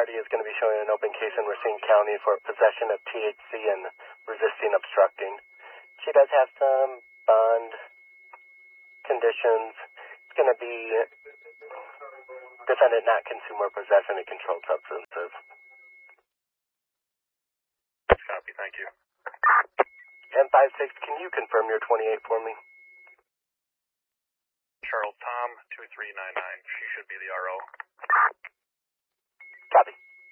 party is going to be showing an open case in Racine County for possession of THC and resisting obstructing. She does have some bond conditions. It's going to be defendant not consume or possess any controlled substances. Copy, thank you. M56, can you confirm your 28 for me? Charles Tom, 2399. She should be the RO. Copy.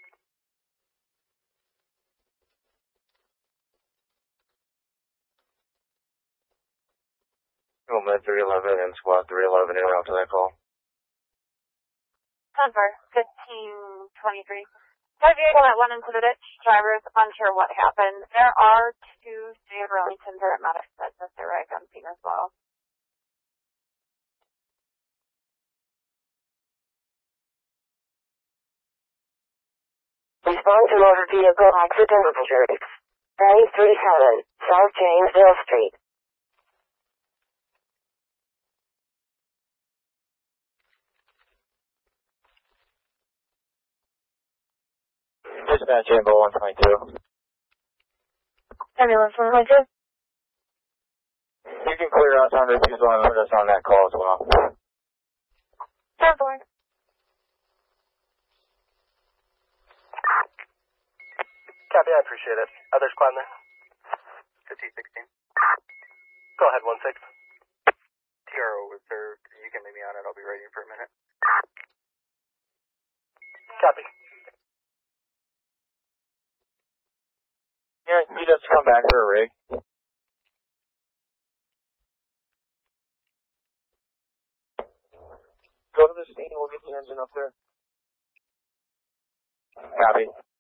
Med 311 and Squad 311 in after that call. Denver, 1523. My vehicle that went into the ditch, driver's unsure what happened. There are two State of Burlington paramedics that just arrived on scene as well. Respond to motor vehicle accident reports. 937 South Jamesville Street. Dispatch Ambo 122. Ambulance 122. You can clear us on refusal and put us on that call as well. 10-4. Copy, I appreciate it. Other squad there? 1516. Go ahead, 16. TRO was served. You can leave me on it. I'll be ready for a minute. Copy. Yeah, you just come back for a rig. Go to the scene, we'll get the engine up there. Copy.